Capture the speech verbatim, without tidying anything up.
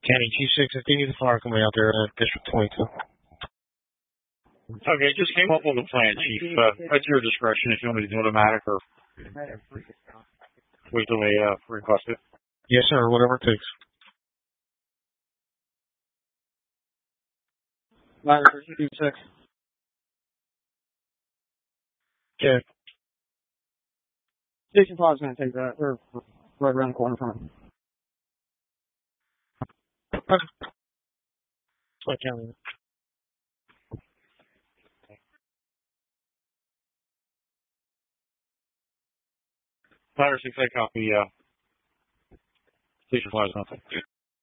County Chief six, if they need the fire company out there at District twenty-two. Okay, just came up with a plan, Chief. Uh, at your discretion if you want me to do automatic or wait till they uh, request it. Yes, sir, whatever it takes. Ladder Chief six. Okay. Station five is going to take that. They're right around the corner from it. So I counted. Ladder six, I copy. Uh, Station five is nothing.